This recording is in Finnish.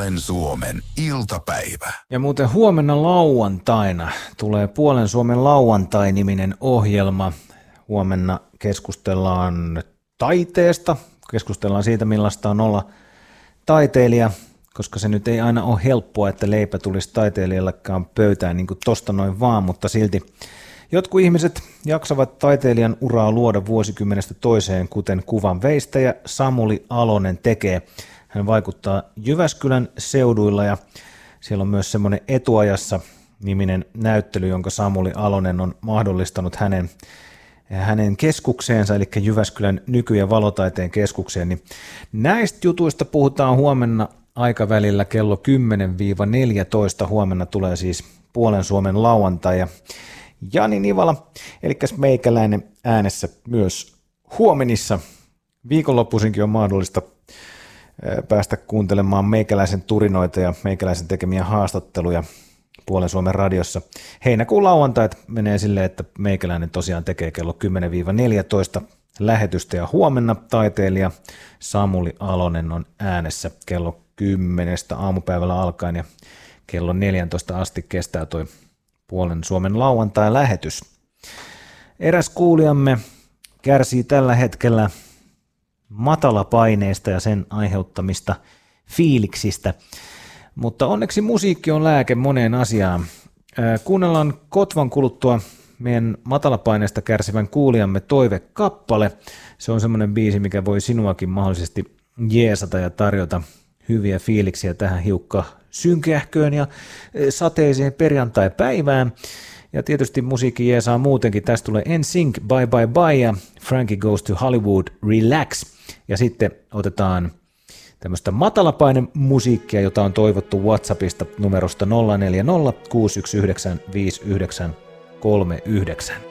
Puolen Suomen iltapäivä. Ja muuten huomenna lauantaina tulee Puolen Suomen lauantai-niminen ohjelma. Huomenna keskustellaan taiteesta, keskustellaan siitä millaista on olla taiteilija, koska se nyt ei aina ole helppoa, että leipä tulisi taiteilijallekaan pöytään niin kuin tosta noin vaan, mutta silti jotkut ihmiset jaksavat taiteilijan uraa luoda vuosikymmenestä toiseen, kuten kuvan veistäjä Samuli Alonen tekee. Hän vaikuttaa Jyväskylän seuduilla ja siellä on myös semmoinen Etuajassa-niminen näyttely, jonka Samuli Alonen on mahdollistanut hänen keskukseensa, eli Jyväskylän nyky- ja valotaiteen keskukseen. Niin näistä jutuista puhutaan huomenna aikavälillä kello 10-14. Huomenna tulee siis Puolen Suomen lauantai ja Jani Nivala, eli meikäläinen äänessä myös huomenissa. Viikonloppuisinkin on mahdollista päästä kuuntelemaan meikäläisen turinoita ja meikäläisen tekemiä haastatteluja Puolen Suomen radiossa. Heinäkuun lauantait menee silleen, että meikäläinen tosiaan tekee kello 10-14 lähetystä ja huomenna taiteilija Samuli Alonen on äänessä kello 10 aamupäivällä alkaen ja kello 14 asti kestää toi Puolen Suomen lauantai-lähetys. Eräs kuulijamme kärsii tällä hetkellä matalapaineista ja sen aiheuttamista fiiliksistä, mutta onneksi musiikki on lääke moneen asiaan. Kuunnellaan kotvan kuluttua meidän matalapaineista kärsivän kuulijamme toivekappale. Se on semmoinen biisi, mikä voi sinuakin mahdollisesti jeesata ja tarjota hyviä fiiliksiä tähän hiukka synkähköön ja sateiseen perjantai-päivään. Ja tietysti musiikki jeesaa muutenkin. Tästä tulee NSYNC, Bye Bye Bye ja Frankie Goes to Hollywood, Relax. Ja sitten otetaan tämmöistä matalapaine musiikkia, jota on toivottu WhatsAppista numerosta 040 619 5939.